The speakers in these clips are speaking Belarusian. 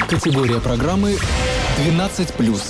Категория программы 12+.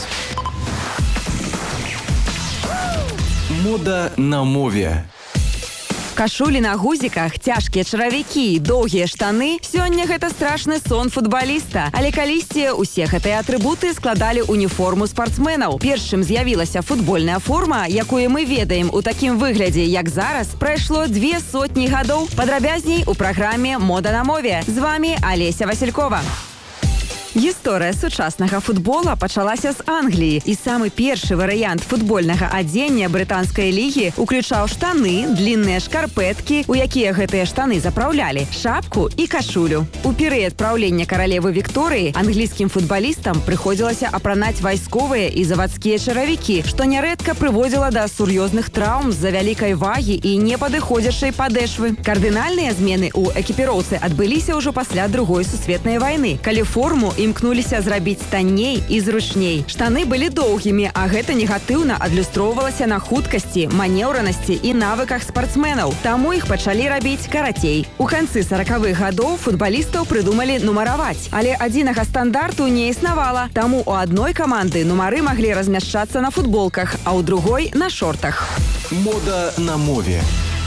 Мода на мове. Кашулі на гузіках, цяжкія чаравікі, доўгія штаны – сёння гэта страшны сон футбаліста. Але калісьці усе гэтыя атрыбуты складалі уніформу спартсменаў. Першым з'явілася футбольная форма, якую мы ведаем у такім выглядзе, як зараз, прайшло 200 гадоў. Падрабязней у праграме «Мода на мове». З вами Алеся Василькова. Гісторыя сучаснага футбола пачалася з Англіі, і самы першы варыянт футбольнага адзення брытанскай лігі уключаў штаны, длінныя шкарпэткі, у якія гэтыя штаны запраўлялі, шапку і кашулю. У перыяд праўлення каралевы Вікторыі англійскім футбалістам прыходзілася апранаць вайсковыя і завадскія чаравікі, што нярэдка прыводзіла да сур'ёзных траўм з-за вялікай вагі і непадыходзячай падэшвы. Кардынальныя змены ў экіпіроўцы адбыліся ўжо пасля Другой сусветнай вайны, калі форму імкнуліся зрабіць танней і зручней. Штаны былі доўгімі, а гэта негатыўна адлюстроўвалася на хуткасці, манеўранасці і навыках спартсменаў. Таму іх пачалі рабіць карацей. У канцы 40-х гадоў футбалістаў прыдумалі нумараваць, але адзінага стандарту не існавала. Таму у адной каманды нумары маглі размяшчацца на футболках, а ў другой – на шортах. Мода на мове.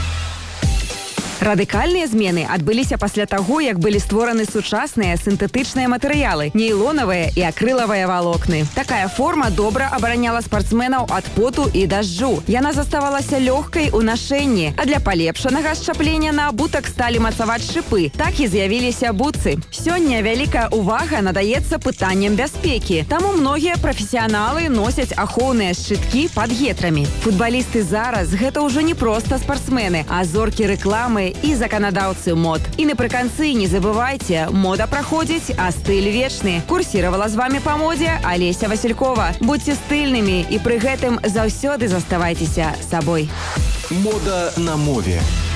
Радыкальныя змены адбыліся пасля таго, як былі створаны сучасныя сінтэтычныя матэрыялы, нейлонавыя і акрылавыя валокны. Такая форма добра абараняла спартсменаў ад поту і дажджу. Яна заставалася лёгкай у нашэнні, а для палепшанага шчаплення на абутак сталі мацаваць шыпы. Так і з'явіліся бутсы. Сёння вялікая ўвага надаецца пытанням бяспекі, таму многія прафесіяналы носяць ахоўныя шчыткі пад гетрамі. Футбалісты зараз гэта ўжо не проста спартсмены, а зоркі рэкламы і заканадаўцы мод. І напрыканцы не забывайце, мода праходзіць, а стыль вечны. Курсіравала з вами па модзе Алеся Василькова. Будьце стыльнымі і пры гэтым заўсёды заставайцеся сабой. Мода на мове.